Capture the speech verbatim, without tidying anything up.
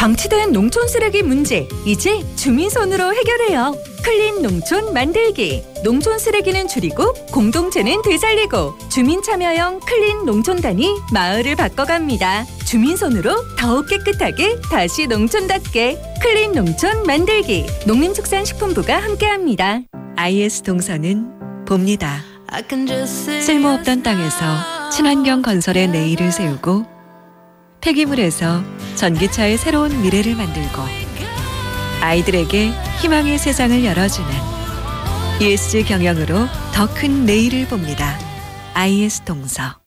방치된 농촌 쓰레기 문제, 이제 주민손으로 해결해요. 클린 농촌 만들기. 농촌 쓰레기는 줄이고 공동체는 되살리고 주민 참여형 클린 농촌단이 마을을 바꿔갑니다. 주민손으로 더욱 깨끗하게 다시 농촌답게 클린 농촌 만들기. 농림축산식품부가 함께합니다. 아이에스 동서는 봅니다. 쓸모없던 땅에서 친환경 건설의 내일을 세우고 폐기물에서 전기차의 새로운 미래를 만들고 아이들에게 희망의 세상을 열어주는 이에스지 경영으로 더 큰 내일을 봅니다. 아이에스 동서.